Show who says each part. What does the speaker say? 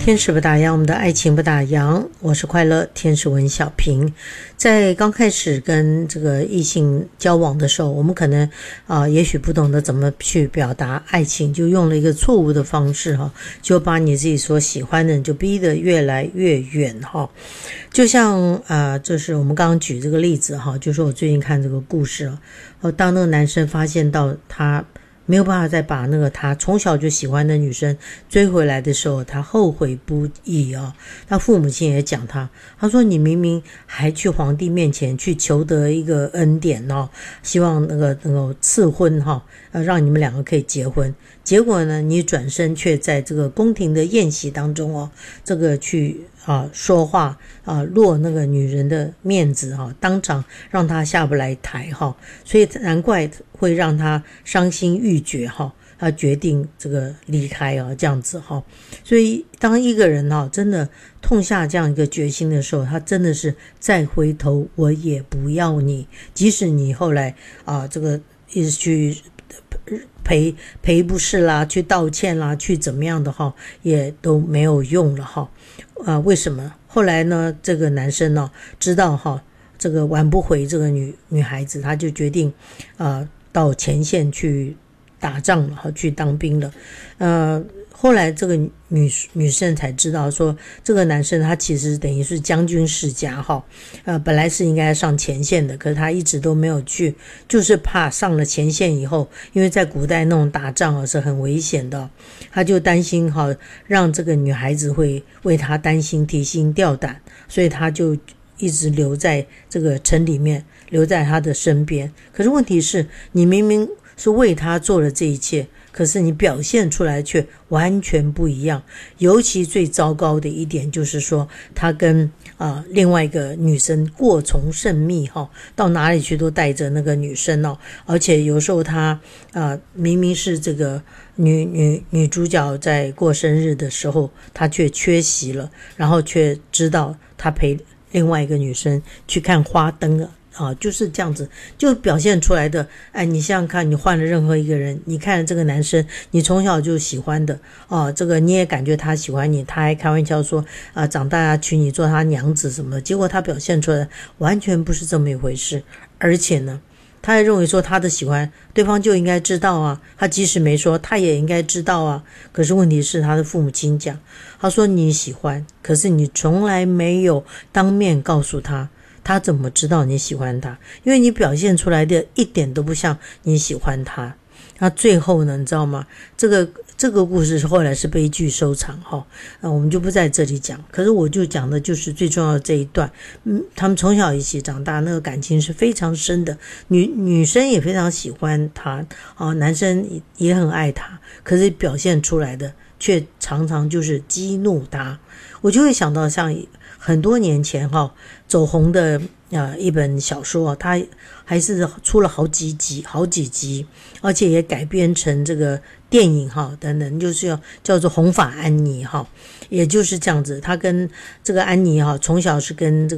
Speaker 1: 天使不打烊，我们的爱情不打烊。我是快乐天使文小平。在刚开始跟这个异性交往的时候，我们可能也许不懂得怎么去表达爱情，就用了一个错误的方式就把你自己所喜欢的人就逼得越来越远就像就是我们刚刚举这个例子就是我最近看这个故事当那个男生发现到他没有办法再把那个他从小就喜欢的女生追回来的时候，他后悔不已他父母亲也讲他说你明明还去皇帝面前去求得一个恩典希望能够赐婚让你们两个可以结婚，结果呢你转身却在这个宫廷的宴席当中这个去说话落那个女人的面子当场让她下不来台所以难怪会让她伤心欲绝他决定这个离开这样子所以当一个人真的痛下这样一个决心的时候，他真的是再回头我也不要你，即使你后来这个一直去赔不是啦，去道歉啦，去怎么样的也都没有用了为什么？后来呢这个男生知道这个挽不回这个女孩子，他就决定到前线去打仗了去当兵了后来这个女生才知道说这个男生他其实等于是将军世家本来是应该上前线的，可是他一直都没有去，就是怕上了前线以后，因为在古代那种打仗是很危险的，他就担心让这个女孩子会为他担心提心吊胆，所以他就一直留在这个城里面，留在他的身边。可是问题是你明明是为他做了这一切，可是你表现出来却完全不一样。尤其最糟糕的一点就是说他跟另外一个女生过从甚密到哪里去都带着那个女生而且有时候他明明是这个女主角在过生日的时候他却缺席了，然后却知道他陪另外一个女生去看花灯了就是这样子就表现出来的。你想想看，你换了任何一个人，你看了这个男生你从小就喜欢的这个你也感觉他喜欢你，他还开玩笑说长大要娶你做他娘子什么的，结果他表现出来完全不是这么一回事。而且呢他还认为说他的喜欢对方就应该知道他即使没说他也应该知道可是问题是他的父母亲讲，他说你喜欢，可是你从来没有当面告诉他，他怎么知道你喜欢他？因为你表现出来的一点都不像你喜欢他。那最后呢你知道吗，这个故事后来是悲剧收场我们就不在这里讲，可是我就讲的就是最重要的这一段他们从小一起长大，那个感情是非常深的，女生也非常喜欢他男生也很爱他，可是表现出来的却常常就是激怒他。我就会想到像很多年前走红的一本小说他还是出了好几集，而且也改编成这个电影等等，就是叫做红发安妮也就是这样子。他跟这个安妮从小是跟这个